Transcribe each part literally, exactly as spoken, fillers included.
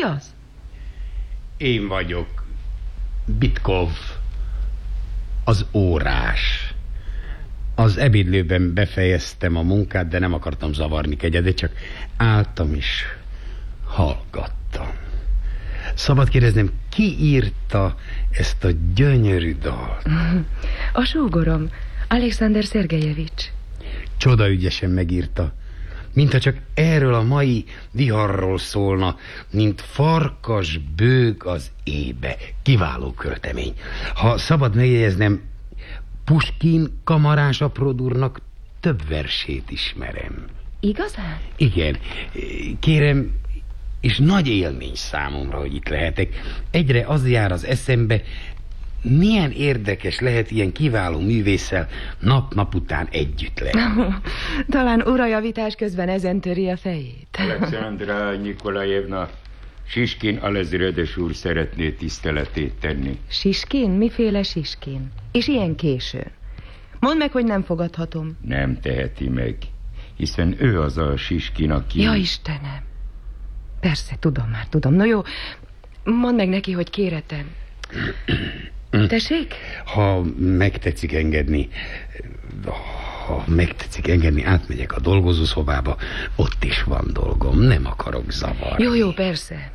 Ki az? Én vagyok. Bitkov. Az órás. Az ebédlőben befejeztem a munkát, de nem akartam zavarni kegyedet, csak álltam és hallgattam. Szabad kérdeznem, ki írta ezt a gyönyörű dalt? A sógorom, Alexander Szergejevics. Csoda ügyesen megírta. Mintha csak erről a mai viharról szólna, mint farkas bőg az éjbe. Kiváló költemény. Ha szabad megjegyeznem, Puskin kamarás apródúrnak több versét ismerem. Igazán? Igen. Kérem, és nagy élmény számomra, hogy itt lehetek. Egyre az jár az eszembe, milyen érdekes lehet ilyen kiváló művésszel nap-nap után együtt lenni. Talán urajavítás közben ezen töri a fejét. Alexandra Nikolajevna, Siskin alezredes úr szeretné tiszteletét tenni. Siskin? Miféle Siskin? És ilyen későn? Mondd meg, hogy nem fogadhatom. Nem teheti meg, hiszen ő az a Siskin, aki... Ja, Istenem. Persze, tudom már, tudom. No jó, mondd meg neki, hogy kéretem. Tessék? Ha megtetszik engedni, ha megtetszik engedni, átmegyek a dolgozószobába. Ott is van dolgom, nem akarok zavarni. Jó, jó, persze.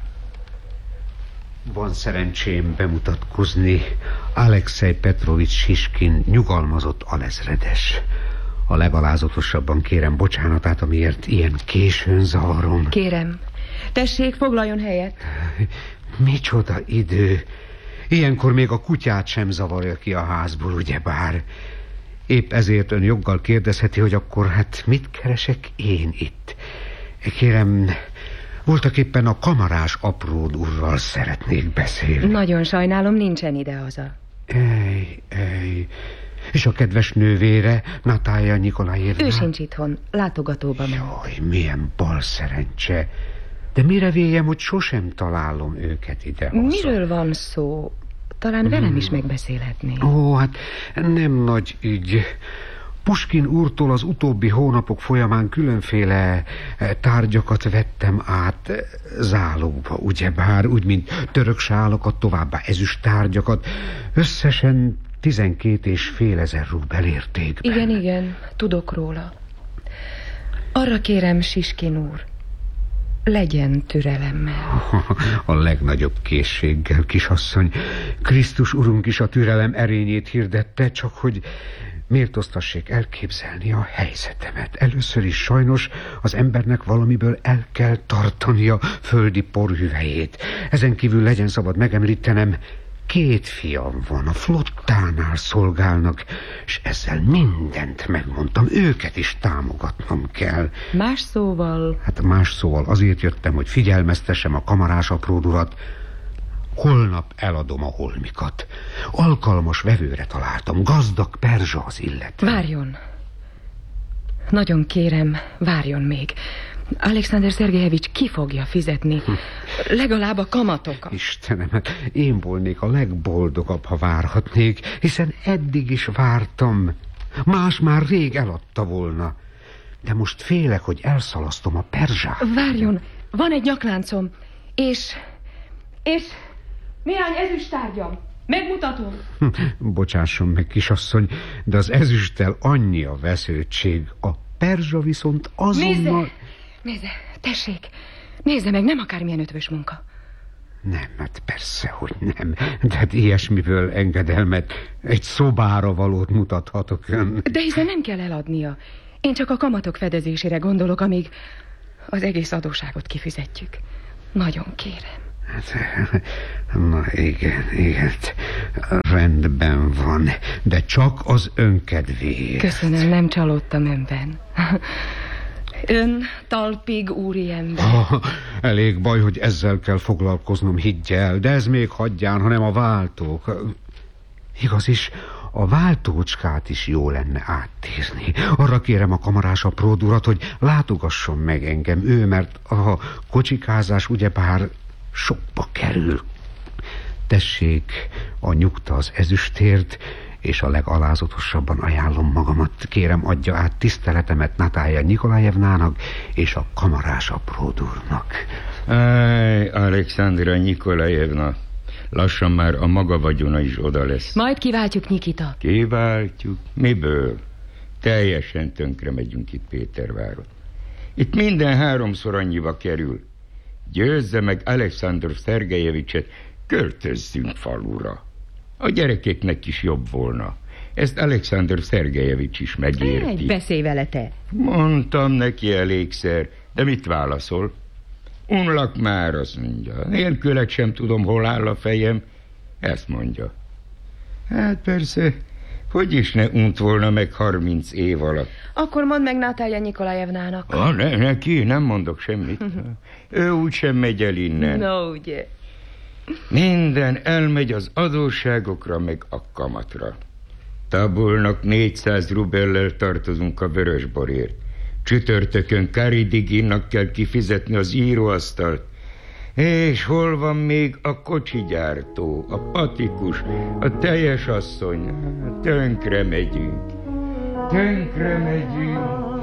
Van szerencsém bemutatkozni. Alexej Petrovics Siskin, nyugalmazott alezredes. A legalázatosabban kérem bocsánatát, amiért ilyen későn zavarom. Kérem, tessék, foglaljon helyet. Micsoda idő. Ilyenkor még a kutyát sem zavarja ki a házból, ugyebár. Épp ezért ön joggal kérdezheti, hogy akkor hát mit keresek én itt. Kérem, voltak éppen a kamarás apród úrral szeretnék beszélni. Nagyon sajnálom, nincsen ide-haza. Ej, ej. És a kedves nővére, Natália Nikolajevna? Ő sincs itthon, látogatóba ment. Jaj, milyen bal szerencse. De mire véljem, hogy sosem találom őket ide-haza. Miről van szó? Talán velem is megbeszélhetnénk. Ó, hát nem nagy ügy. Puskin úrtól az utóbbi hónapok folyamán különféle tárgyakat vettem át zálogba, ugyebár, úgy, mint török sálokat, továbbá ezüst tárgyakat. Összesen tizenkét és fél ezer rubel értékben. Igen, igen, tudok róla. Arra kérem, Siskin úr, legyen türelemmel. A legnagyobb készséggel, kisasszony. Krisztus urunk is a türelem erényét hirdette, csak hogy méltóztassék elképzelni a helyzetemet. Először is sajnos az embernek valamiből el kell tartania földi porhüvelyét. Ezen kívül legyen szabad megemlítenem, két fiam van, a flottánál szolgálnak, és ezzel mindent megmondtam, őket is támogatnom kell. Más szóval? Hát más szóval azért jöttem, hogy figyelmeztessem a kamarás apródurat. Holnap eladom a holmikat. Alkalmas vevőre találtam, gazdag perzsa az illetve. Várjon. Nagyon kérem, várjon még. Alexander Szergejevics ki fogja fizetni? Legalább a kamatokat. Istenem, hát én volnék a legboldogabb, ha várhatnék, hiszen eddig is vártam. Más már rég eladta volna. De most félek, hogy elszalasztom a perzsát. Várjon, van egy nyakláncom, és... és... néhány ezüsttárgyam. Megmutatom. Bocsásson meg, kisasszony, de az ezüsttel annyi a vesződtség. A perzsa viszont azonnal... Nézze, nézze, tessék. Nézze meg, nem akármilyen ötvös munka. Nem, hát persze, hogy nem. De hát ilyesmiből engedelmet, egy szobára valót mutathatok ön. De hiszen nem kell eladnia. Én csak a kamatok fedezésére gondolok, amíg az egész adósságot kifizetjük. Nagyon kérem. Hát, na igen, igen, rendben van, de csak az önkedvéért. Köszönöm, nem csalódtam önben. Ön talpig úriember. Ah, elég baj, hogy ezzel kell foglalkoznom, higgy el, de ez még hagyján, hanem a váltók. Igaz is, a váltócskát is jó lenne áttérni. Arra kérem a kamarás apródurat, hogy látogasson meg engem ő, mert a kocsikázás ugyebár sokba kerül. Tessék, a nyugta az ezüstért, és a legalázatosabban ajánlom magamat. Kérem, adja át tiszteletemet Natália Nikolajevnának és a kamarás apródúrnak. Áj, Alexandra Nikolajevna, lassan már a maga vagyona is oda lesz. Majd kiváltjuk, Nikita. Kiváltjuk? Miből? Teljesen tönkre megyünk itt Péterváron. Itt minden háromszor annyiba kerül. Győzze meg Alexander Szergejevicset, költözzünk falura. A gyerekeknek is jobb volna. Ezt Alexander Szergejevics is megérti. Egy, beszélj vele te. Mondtam neki elégszer, de mit válaszol? Unlak már, azt mondja. Nélkülek sem tudom, hol áll a fejem. Ezt mondja. Hát persze, hogy is ne unt volna meg harminc év alatt. Akkor mondd meg Natalja Nikolajevnának. Ah, ne, neki nem mondok semmit. Ő úgysem megy el innen. No, ugye. Minden elmegy az adósságokra, meg a kamatra. Tabulnak négyszáz rubellel tartozunk a vörösborért. Csütörtökön Karidiginnak kell kifizetni az íróasztalt. És hol van még a kocsigyártó, a patikus, a teljes asszony? Tönkre megyünk. Tönkre megyünk.